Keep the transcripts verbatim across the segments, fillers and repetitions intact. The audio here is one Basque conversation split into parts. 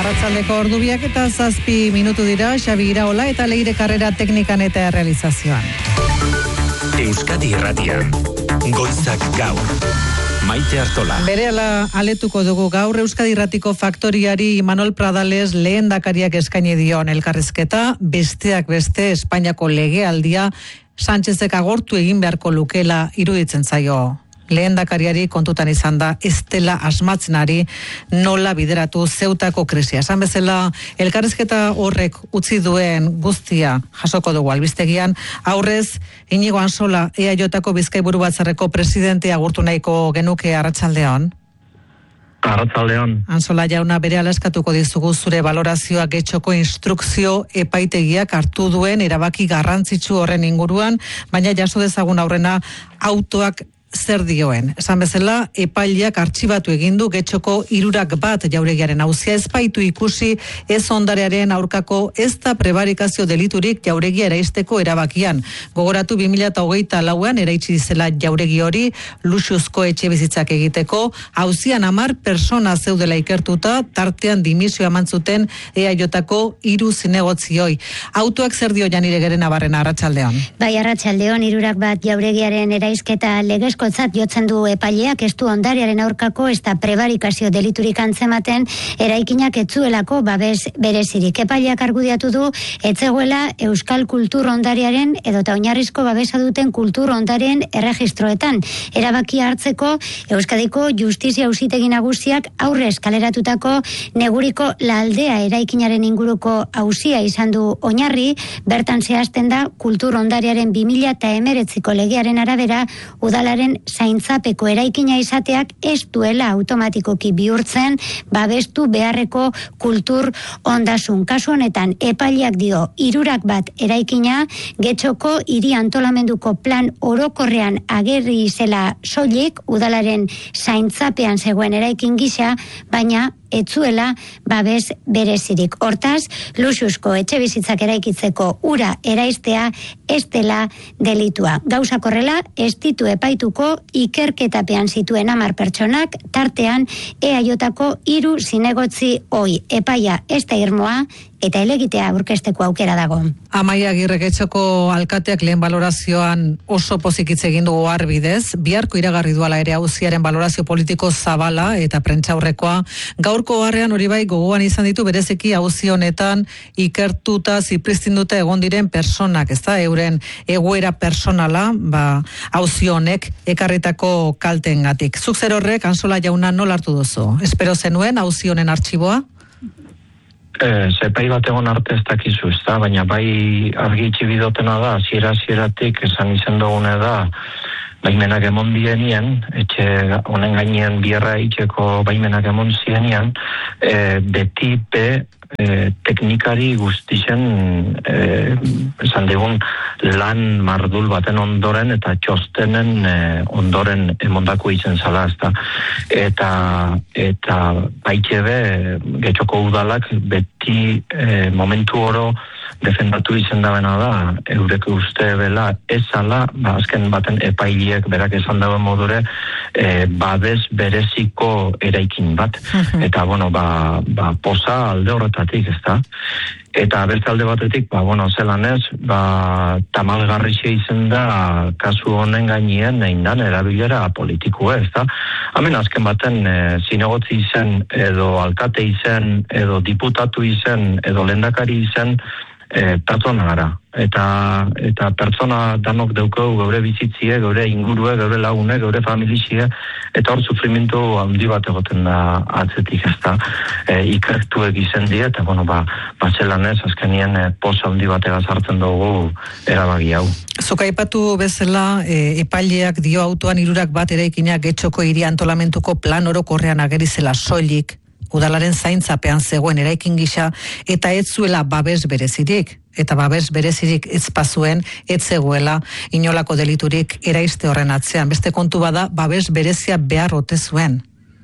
Arratsaldeko ordubiak eta zazpi minutu dira, Xabi Iraola eta Leire Karrera teknikan eta realizazioan. Euskadi Irratian, Goizak Gaur, Maite Artola. Berehala aletuko dugu gaur Euskadi Irratiko faktoriari Imanol Pradales lehendakariak eskaini dion elkarrizketa, besteak beste Espainiako legealdia Sánchezek agortu egin beharko lukela iruditzen zaio. Lehendakariari kontutan izan da ez dela asmatzenari nola bideratu Zeutako krisia. Esan bezala, elkarrizketa horrek utzi duen guztia jasoko dugu albistegian. Aurrez, Inigo Ansola, E A Jko Bizkaiburu Batzarreko presidentea agurtu nahiko genuke. Arratsaldeon. Arratsaldeon. Ansola jauna, berehala eskatuko dizugu zure balorazioa Getxoko instrukzio epaitegiak hartu duen erabaki garrantzitsu horren inguruan, baina jaso dezagun aurrena autoak zer dioen. Esan bezala, epaileak artxibatu egin du Getxoko hirurak bat jauregiaren auzia, ez baitu ikusi ez ondarearen aurkako ez da prebarikazio deliturik jauregia eraisteko erabakian. Gogoratu bi mila hogeita lauan eraitsi dizela jauregi hori luxuzko etxe bizitzak egiteko, auzian hamar persona zeudela ikertuta, tartean dimisioa eman zuten E A Jko hiru zinegotzioi. Autoak zer dio Janire Gerena Barrena, arratsaldeon. Bai, arratsaldeon, hirurak bat jauregiaren eraisketa legezko Zat jotzen du epaileak ez du ondarearen aurkako ez da prebarikazio deliturik antzematen eraikinak etzuelako babes berezirik. Epaileak argudiatu du etzegoela Euskal Kultur Ondarearen edota oinarrizko babesa duten kultur ondaren erregistroetan. Erabaki hartzeko Euskadiko Justizia Auzitegi Nagusiak aurrez kaleratutako Neguriko La Aldea eraikinaren inguruko auzia izan du oinarri, bertan zehazten da kultur ondarearen bi mila hemeretziko legearen arabera udalaren zaintzapeko eraikina izateak ez duela automatikoki bihurtzen babestu beharreko kultur ondasun. Kasu honetan epaileak dio hirurak bat eraikina Getxoko hiri antolamenduko plan orokorrean agerri zela soilik udalaren zaintzapean zegoen eraikin gisa, baina etzuela babes berezirik. Hortaz, luxuzko etxe bizitzak eraikitzeko ura eraistea ez dela delitua. Gauzak horrela, ez ditu epaituko ikerketapean zituen hamar pertsonak, tartean E A Jko hiru zinegotzi oi. Epaia ez da irmoa eta elegitea aurkezteko aukera dago. Amaia Agirre, Getxoko alkateak lehen balorazioan oso pozik hitz egin dugu arbidez, biharko iragarri duala ere auziaren balorazio politiko zabala eta prentsaurrekoa. Gaurko harrean hori bai gogoan izan ditu berezeki auzi honetan ikertuta zipristinduta egon diren personak, ez da, euren egoera personala, ba, auzi honek ekarritako kaltengatik. Zuk zer horrek, Ansola jauna, nola hartu duzu? Espero zenuen auzi honen artxiboa? Eh, zepai bat egon arte ez dakizu, ez da, baina bai argi itxibidotena da, ziera-zieratik esan izan dugune da, baimenak emon dienien, etxe honen gainean bierra itxeko baimenak emon zienian, eh, beti pe eh, teknikari guztixen eh, esan digun lan mardul baten ondoren eta txostenen eh, ondoren emondako izen zala, ez da. Eta, eta baitxe be, Getxoko udalak beti eh, momentu oro defendatu izen dabena da, eurek uste bela ezala, ba, azken baten epaileak berak esan dauen modure, e, babes bereziko eraikin bat. Eta, bueno, ba, ba, posa alde horretatik, ez da? Eta beste alde batetik, ba, bueno, zelan ez, ba, tamalgarrixe izen da kasu honen gainien eindan erabilera politikoa, ez da? Hemen azken baten e, zinegotzi izen, edo alkate izen, edo diputatu izen, edo lehendakari izen, E, pertsona gara, eta eta pertsona danok daukau geure bizitzie, geure ingurue, geure lagune, geure familizie, eta hor sufrimentu handi bat egoten da atzetik, ez da, e, ikertuek izen die, eta bueno, ba, batzelan ez, azkenien e, posa handi bat egazartzen dugu erabaki hau. Zuk aipatu bezala, e, epaileak dio autoan hirurak bat eraikinak Getxoko hiri antolamentuko plan orokorrean ageri zela soilik, udalaren zaintzapean zegoen eraikin gisa, eta ez zuela babes berezirik, eta babes berezirik ez pazuen, ez zegoela inolako deliturik eraiste horren atzean. Beste kontu bada, babes berezia behar ote zuen.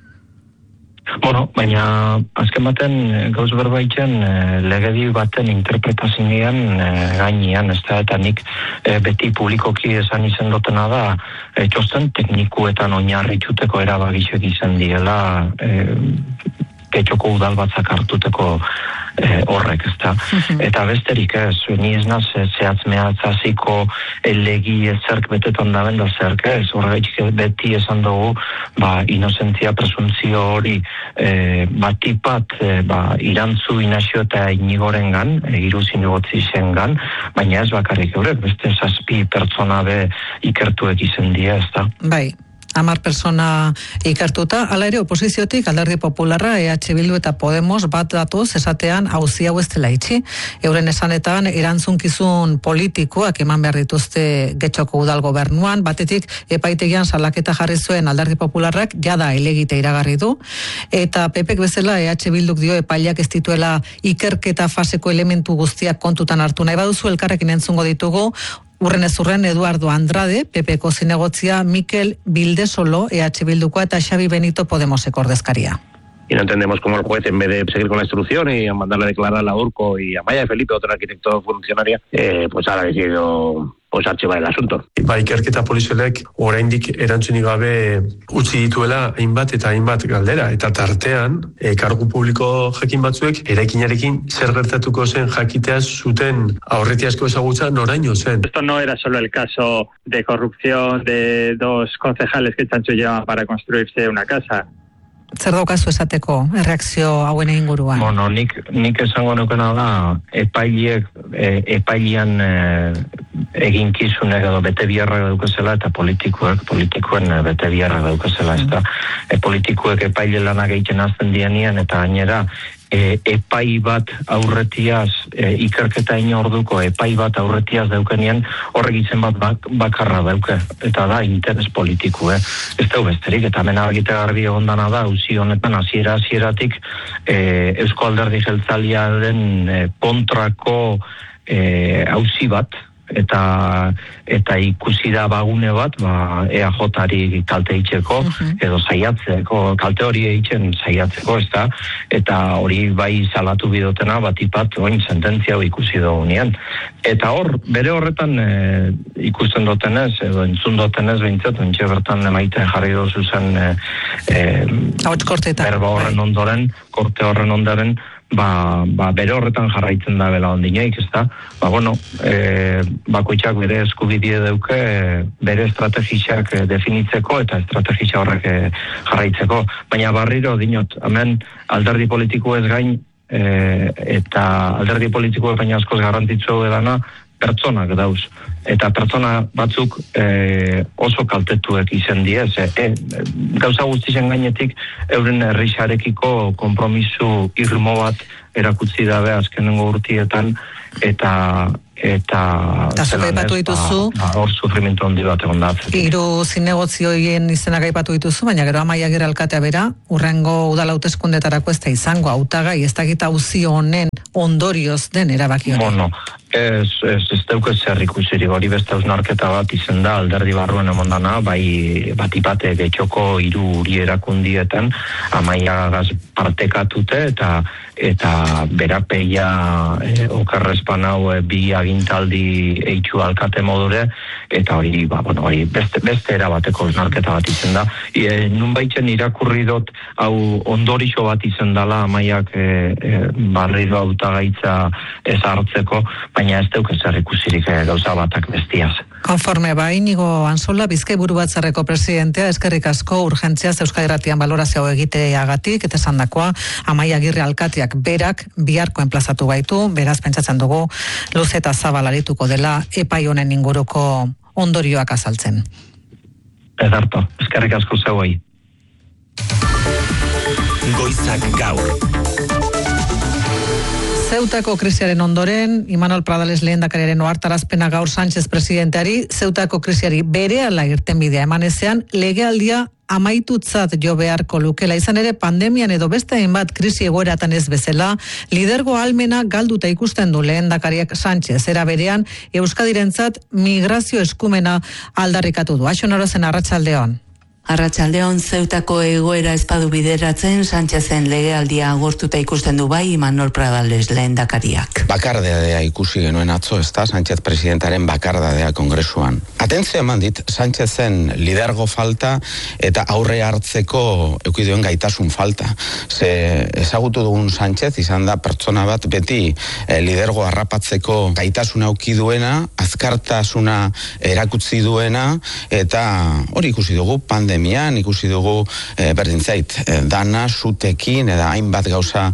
Bueno, baina azken baten gauz berbaitzen legedi baten interpretazioan gainean, ez da, eta nik e, beti publikoki esan izen dutena da, e, txosten teknikuetan oinarrituteko erabakizek izan diela, e, Getxoko udalbatzak hartuteko E, horrek, ezta. Uh-huh. Eta besterik ez, ni ez naz zehatz mehatzaziko legi zerk betetan da benda zerk ez, horregatik beti esan dugu, ba, inozentzia presuntzio hori e, batipat e, ba, irantzu inazio eta inigoren gan, e, iruzin egotzi zen gan, baina ez bakarrik eurek, beste zazpi pertsona be ikertuek izen dia, ezta. Bai. Amar persona ikartuta, hala ere oposiziotik Alderdi Popularra, E H Bildu eta Podemos bat datoz esatean auzi hau ez dela itxi. Euren esanetan erantzunkizun politikoak eman behar dituzte Getxoko udal gobernuan, batetik epaitegian salaketa jarri zuen Alderdi Popularrak jada elegite iragarri du, eta P Pek bezala E H Bilduk dio epaileak ez dituela ikerketa faseko elementu guztiak kontutan hartu nahi baduzu elkarrekin entzungo ditugu. Urren ez urren Eduardo Andrade, P Peko zinegotzia, Mikel Bildesolo, E H Bildukoa eta Xabi Benito Podemoseko ordezkaria. Y no entendemos cómo el juez, en vez de seguir con la instrucción y a mandarle a declarar a Urco y a Maya Felipe, otra arquitecto funcionaria, eh, pues ahora ha decidido pues archivar el asunto. Ba, ikerketa polizialek oraindik erantzunik gabe utzi dituela hainbat eta hainbat galdera, eta tartean e, kargu publiko jakin batzuek eraikinarekin zer gertatuko zen jakitea zuten aurretiazko ezagutza noraino zen. Esto no era solo el caso de corrupción de dos concejales que Chancho llevaban para construirse una casa. Zer daukazu esateko erreakzio hauen inguruan? Bueno, nik, nik esango nukena da, epaileek, e, epailean e, eginkizunek edo bete biharra daukazela eta politikoek, politikoen bete biharra daukazela, ez da. E, politikoek epaile lanak egiten azten dianien eta gainera, E, epai bat aurretiaz, e, ikerketa ino orduko epai bat aurretiaz daukenien horrek izen bat bak, bakarra dauke, eta da interes politiko, eh? Ez da besterik, eta mena egite garbi egondana da, uzi honetan hasiera hasieratik e, Eusko Alderdi Jeltzalearen e, kontrako e, auzi bat, eta eta ikusi da bagune bat, ba, E A J-ari kalte itxeko, uh-huh. edo saiatzeko, kalte hori eitzen saiatzeko, ez da, eta hori bai salatu bidotena, batipat, oin sententzia ikusi dugu nien. Eta hor, bere horretan e, ikusten dutenez, edo entzun dutenez, behintzat, entxe bertan emaiten jarri dozu zen e, e, berba horren ondoren, korte horren ondoren, Ba, ba, bere horretan jarraitzen da bela ondinaik, ez da? Ba, bueno, e, bakoitzak bere eskubidie dauke, e, bere estrategiak e, definitzeko eta estrategia horrek e, jarraitzeko. Baina barriro, dinot, hemen alderdi politiko ez gain, e, eta alderdi politiko baina askoz garrantzitsu edana, pertsonak dauz. Eta pertsona batzuk e, oso kaltetuek izen diez. E, e, gauza guztien gainetik euren herrixarekiko konpromisu irmo bat erakutsi dabe azkenengo urtietan eta eta zela aipatu dituzu ba, hor sufrimentu handi bat egon da. Hiru zinegotzioien izenak aipatu dituzu, baina gero Amaia Agirre alkatea bera, urrengo udal hauteskundetarako ez da izango hautagai, ez dakit auzi honen ondorioz den erabaki hori. Bueno, ez, ez, ez dauke zer ikusirik, hori beste hausnarketa bat izen da, alderdi barruen emondana, bai batipate Getxoko hiru uri erakundietan, Amaia gaz partekatute eta eta berapeia e, okerrezpan hau e, bi agintaldi eitxu alkate modure, eta hori, ba, bueno, hori beste, beste erabateko hausnarketa bat izen da. E, nun baitzen irakurri dut, hau ondorixo bat izen dala Amaiak e, e, barriro hautagaitza ez hartzeko, baina ez deuke zer ikusirik e, gauza batak bestiaz. Konforme bai, Inigo Ansola, Bizkai Buru Batzarreko presidentea, eskerrik asko urgentziaz Euskadi Irratian balorazio egiteagatik, eta esandakoa Amaia Agirre alkateak berak biharko enplazatu gaitu, beraz pentsatzen dugu luze eta zabal arituko dela epai honen inguruko ondorioak azaltzen. Edarto, eskerrik asko zeuei. Goizak gaur. Zeutako krisiaren ondoren, Imanol Pradales lehendakariaren ohartarazpena gaur Sánchez presidenteari, Zeutako krisiari berehala irtenbidea emanezean, legealdia amaitutzat jo beharko lukela. Izan ere, pandemian edo beste hainbat krisi egoeratan ez bezala, lidergo ahalmena galduta ikusten du lehendakariak Sánchez. Era berean, Euskadirentzat migrazio eskumena aldarrikatu du. Aixo Norozen, arratsaldeon. Arratsaldeon, Zeutako egoera espadu bideratzen Sánchezen legealdia agortuta ikusten du bai Imanol Pradales lehendakariak. Bakardadea ikusi genuen atzo, ezta Sánchez presidentaren bakardadea kongresuan. Atentzio eman dit Sánchezen lidergo falta eta aurre hartzeko eukiduen gaitasun falta. Ze ezagutu dugun Sánchez izan da pertsona bat beti eh, lidergo harrapatzeko gaitasuna aukiduena, azkartasuna erakutsi duena eta hori ikusi dugu pandemia Pandemian ikusi dugu e, berdin zait, e, dana, sutekin, eta hainbat gauza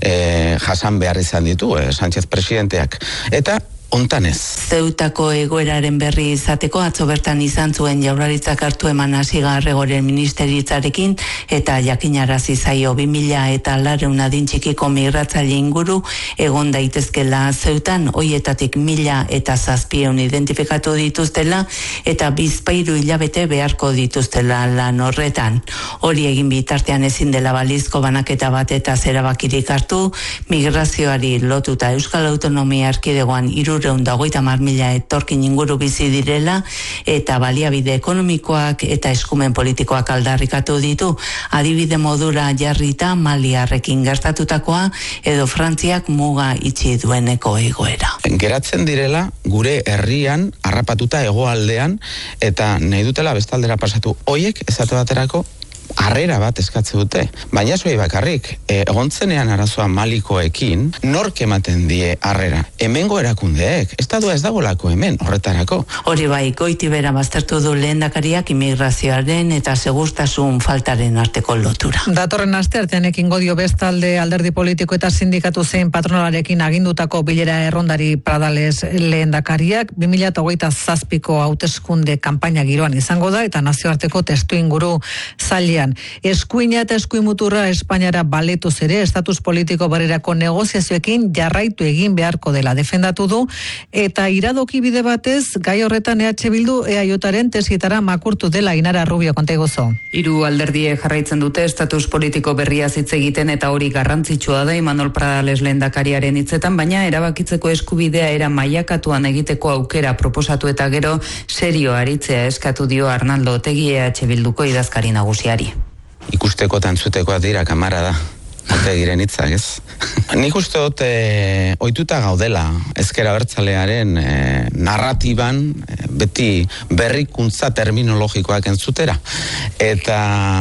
e, jasan behar izan ditu, e, Sánchez presidenteak. Eta ontan ez. Zeutako egoeraren berri izateko atzo bertan izan zuen Jaurlaritzak hartu eman Hasigarregoren ministeritzarekin eta jakinarazi zaio bi mila eta laurehun adin txikiko migratzaile inguru egon daitezkela Zeutan, hoietatik mila eta zazpiehun identifikatu dituztela eta bizpahiru hilabete beharko dituztela lan horretan. Hori egin bitartean ezin dela balizko banaketa bat eta zerabakirik hartu, migrazioari lotuta Euskal Autonomia Erkidegoan hiru hogeita hamar mila etorkin inguru bizi direla eta baliabide ekonomikoak eta eskumen politikoak aldarrikatu ditu, adibide modura jarrita Maliarrekin gertatutakoa edo Frantziak muga itxi dueneko egoera. Geratzen direla gure herrian harrapatuta hegoaldean eta nahi dutela bestaldera pasatu. Hoiek esate baterako harrera bat eskatze dute, baina zuei bakarrik, e, egontzenean arazoa Malikoekin, nork ematen die harrera? Hemengo erakundeek, estadua ez dagolako hemen, horretarako. Hori bai, Goitibera baztertu du lehendakariak immigrazioaren eta segurtasun faltaren arteko lotura. Datorren asteartean ekingo dio bestalde alderdi politiko eta sindikatu zein patronalarekin agindutako bilera errondari Pradales lehendakariak, bi mila hogeita zazpiko hauteskunde kanpaina giroan izango da eta nazioarteko testu inguru zailean. Eskuina eta eskuimuturra Espainiara baletuz ere estatus politiko bererako negoziazioekin jarraitu egin beharko dela defendatu du eta iradoki bide batez gai horretan E H Bildu E A Jaren tesietara makurtu dela. Inara Rubio, konta iguzu. Hiru alderdiek jarraitzen dute estatus politiko berria hitz egiten eta hori garrantzitsua da Imanol Pradales lehendakariaren hitzetan, baina erabakitzeko eskubidea era mailakatuan egiteko aukera proposatu eta gero serio aritzea eskatu dio Arnaldo Otegi E H Bilduko idazkari nagusiari. Ikusteko tantzutekoa dira kamara da. Otegiren hitzak, ez? Nik uste dut e, ohituta gaudela ezker abertzalearen e, narratiban e, beti berrikuntza terminologikoak entzutera. Eta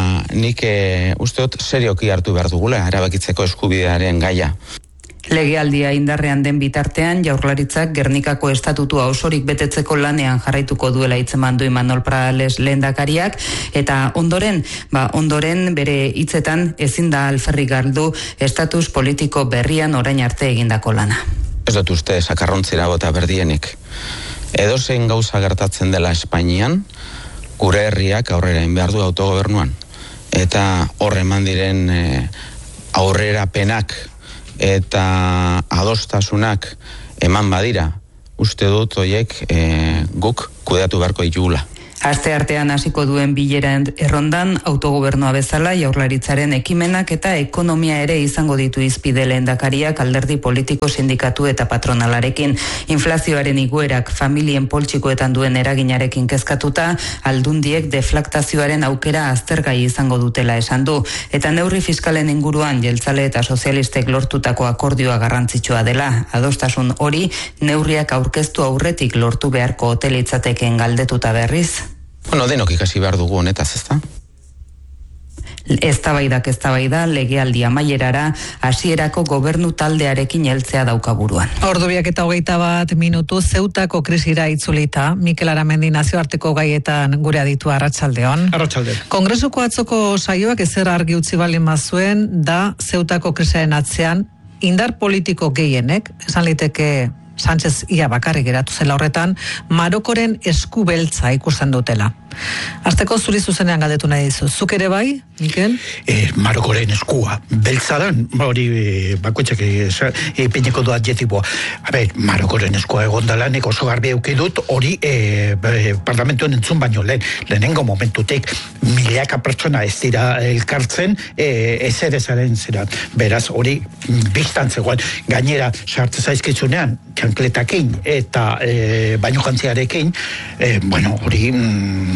nik e, uste dut serioki hartu behar dugula erabakitzeko eskubidearen gaia. Legealdia indarrean den bitartean, Jaurlaritzak Gernikako estatutua osorik betetzeko lanean jarraituko duela hitzeman du Imanol Pradales lehendakariak, eta ondoren, ba ondoren bere hitzetan ezin da alferrik galdu estatus politiko berrian orain arte egindako lana. Ez dut uste sakarrontzira bota berdienik. Edozein gauza gertatzen dela Espainian, gure herriak aurrera egin behar du autogobernuan. Eta horre eman diren e, aurrerapenak eta adostasunak eman badira, uste dut horiek e, guk kudeatu beharko ditugula. Aste artean hasiko duen bilera errondan autogobernua bezala Jaurlaritzaren ekimenak eta ekonomia ere izango ditu hizpide lehendakariak alderdi politiko, sindikatu eta patronalarekin. Inflazioaren igoerak familien poltsikoetan duen eraginarekin kezkatuta, aldundiek deflaktazioaren aukera aztergai izango dutela esan du. Eta neurri fiskalen inguruan jeltzale eta sozialistek lortutako akordioa garrantzitsua dela. Adostasun hori neurriak aurkeztu aurretik lortu beharko ote litzateken galdetuta berriz. Bueno, denok ikasi behar dugu honetaz, ezta? Eztabaidak eztabaida legealdi amaierara hasierako gobernu taldearekin heltzea daukaburuan. Ordubiak eta hogeita bat minutu Zeutako krisira itzulita, Mikel Aramendi nazioarteko gaietan gure aditu arratsaldeon. Arratsalde. Kongresuko atzoko saioak ezer argi utzi baldin bazuen da Zeutako krisaren atzean indar politiko gehienek, esan liteke Sánchez ia bakarrik geratu zela horretan, Marokoren eskubeltza ikusten dutela. Azteko zuri zuzenean galdetu nahi dizu. Zuk ere bai, Mikel? Eh, Marokoren eskua. Beltza dan, hori e, bakoitzak e, peineko du adjetiboa. A ber, Marokoren eskua egondala, nik oso garbi euki dut, hori e, e, parlamentuen entzun baino lehen. Lehenengo momentutik milaka pertsona ez dira elkartzen, e, ezer ezaren zera. Beraz, hori biztan zegoen. Gainera, sartze zaizkitzunean, txankletakin eta e, baino jantziarekin, e, bueno, hori mm,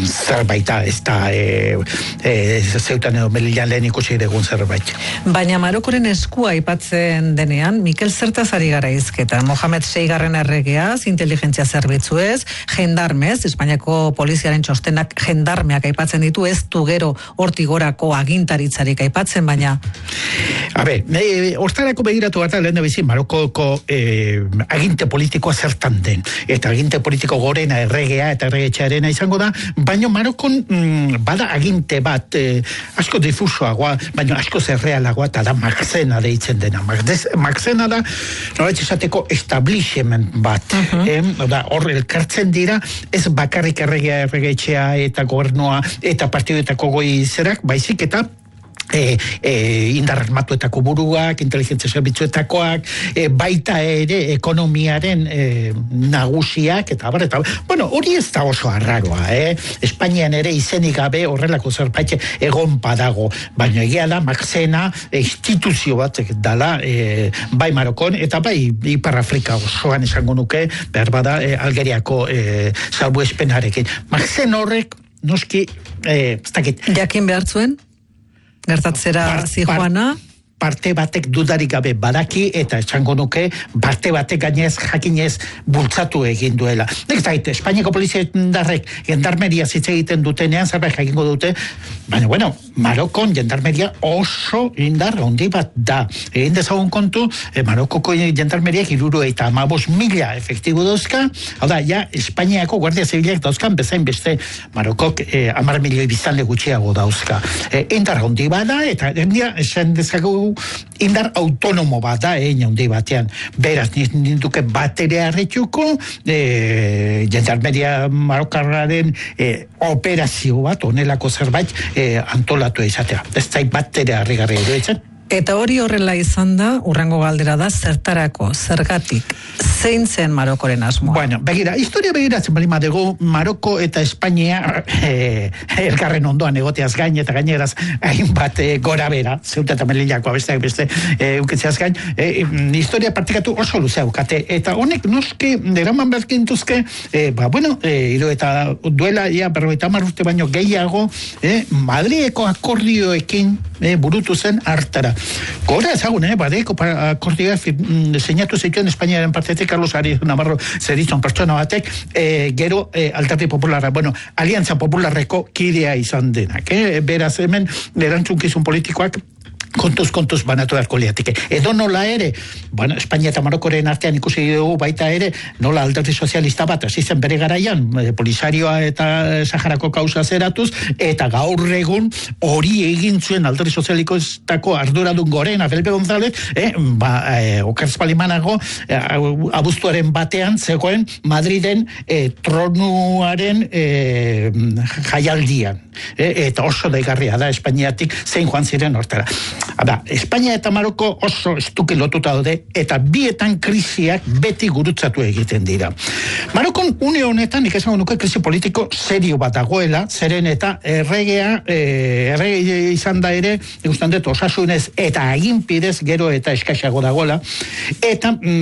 zerbaita, ez da e, e, zeutan edo Melilan lehen ikusi egun zerbait. Baina Marokoren eskua aipatzen denean, Mikel zertaz ari gara izketa. Mohamed seigarren erregeaz, inteligentzia zerbitzuez, jendarmez, Espainiako poliziaren txostenak jendarmeak aipatzen ditu, ez du gero hortigorako agintaritzarik aipatzen, baina... Habe, e, hortarako begiratu bat lehen da bizi, Marokoko e, aginte politikoa zertan den, eta aginte politiko gorena erregea eta erregetxearena izango da, baina Marokon mm, bada aginte bat, e, asko difusoagoa, baina asko zerrealagoa, eta da Maxena deitzen dena. Maxena da, noraitz esateko establishment bat, uh-huh. eh, da, hor elkartzen dira, ez bakarrik erregea, erregetxea eta gobernua eta partiduetako goi zerak, baizik eta E, e, indar armatuetako buruak, inteligentzia zerbitzuetakoak, e, baita ere ekonomiaren e, nagusiak, eta bar, eta bueno, hori ez da oso arraroa, eh? Espainian ere izenik gabe horrelako zerbait egon badago, baina egia da Maxena instituzio bat dala e, bai Marokon, eta bai Ipar Afrika osoan esango nuke, behar bada e, Algeriako e, salbuespenarekin. Maxen horrek, noski, e, ez dakit. Jakin behar zuen? Gertatzera zijoana? Parte batek dudarik gabe badaki, eta esango nuke, parte batek gainez jakinez bultzatu egin duela. Nek zait, Espainiako polizia indarrek gendarmeria zitze egiten dutenean, zerbait jakingo dute, baina, bueno, Marokon gendarmeria oso indar handi bat da. Egin dezagun kontu, eh, Marokoko gendarmeriak iruro eta amabos mila efektibo dauzka, hau da, ja, Espainiako guardia zibilak dauzkan, bezain beste Marokok eh, amar milioi biztanle gutxiago dauzka. Eh, indar handi bat da, eta endia, esan dezagun indar autonomo bat da, egin handi batean. Beraz, ninduke bat ere arretxuko, e, gendarmeria marokarraren e, operazio bat, onelako zerbait, e, antolatu izatea. Ez zait bat ere harrigarri edo Eta hori horrela izan da, urrengo galdera da, zertarako, zergatik, zein zen Marokoren asmoa? Bueno, begira, historia begiratzen bali madego, Maroko eta Espainia eh, elkarren ondoan egoteaz gain, eta gaineraz hainbat eh, gora bera, zeuta eta Melillako abesteak beste eh, uketzeaz gain, eh, historia partikatu oso luzea ukate, eta honek noski, eraman berkintuzke, eh, ba, bueno, eh, iro eta duela, ja, berroita marrute baino gehiago, eh, Madrieko akordioekin eh, burutu zen hartara. Gora ezagun, eh, badeko akordioa seinatu zituen Espainiaren partetik Carlos Arias Navarro zeritzon pertsona batek, eh, gero eh, Alderdi Popularra, bueno, Aliantza Popularreko kidea izan denak, eh, beraz hemen erantzunkizun politikoak kontuz, kontuz banatu beharko liateke. Edo nola ere, bueno, Espainia eta Marokoren artean ikusi dugu baita ere, nola alderdi sozialista bat, hasi zen bere garaian, e, Polisarioa eta Saharako kausa zeratuz, eta gaur egun hori egin zuen alderdi sozialistako arduradun gorena, Felipe González, eh, ba, e, okerz palimanago, e, abuztuaren batean, zegoen Madriden e, tronuaren e, jaialdian. E, eta oso daigarria da Espainiatik zein joan ziren hortara. Ada, Espainia eta Maroko oso estuki lotuta daude, eta bietan krisiak beti gurutzatu egiten dira. Marokon une honetan, nik esango nuke krisi politiko serio bat dagoela, zeren eta erregea, eh, errege izan da ere, ikusten dut osasunez eta aginpidez gero eta eskaxago dagoela, eta